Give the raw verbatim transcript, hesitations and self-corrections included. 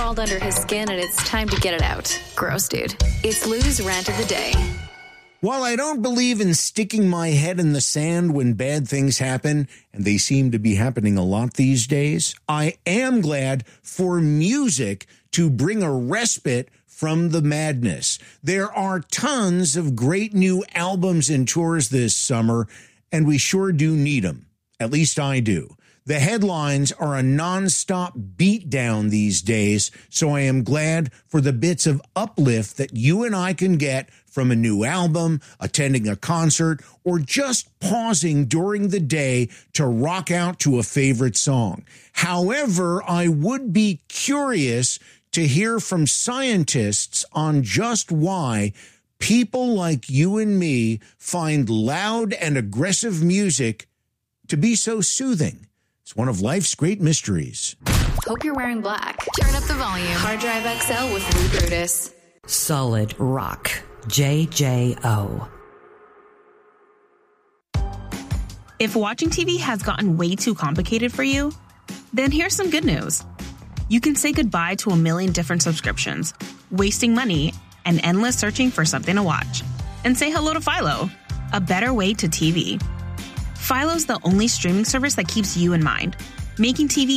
crawled under his skin and it's time to get it out. Gross, dude. It's Lou's Rant of the Day. While I don't believe in sticking my head in the sand when bad things happen, and they seem to be happening a lot these days, I am glad for music to bring a respite from the madness. There are tons of great new albums and tours this summer, and we sure do need them. At least I do. The headlines are a nonstop beatdown these days, so I am glad for the bits of uplift that you and I can get from a new album, attending a concert, or just pausing during the day to rock out to a favorite song. However, I would be curious to hear from scientists on just why people like you and me find loud and aggressive music to be so soothing. It's one of life's great mysteries. Hope you're wearing black. Turn up the volume. Hard Drive X L with Lou Brutus. Solid Rock. J J O. If watching T V has gotten way too complicated for you, then here's some good news. You can say goodbye to a million different subscriptions, wasting money and endless searching for something to watch. And say hello to Philo, a better way to T V. Philo's the only streaming service that keeps you in mind, making T V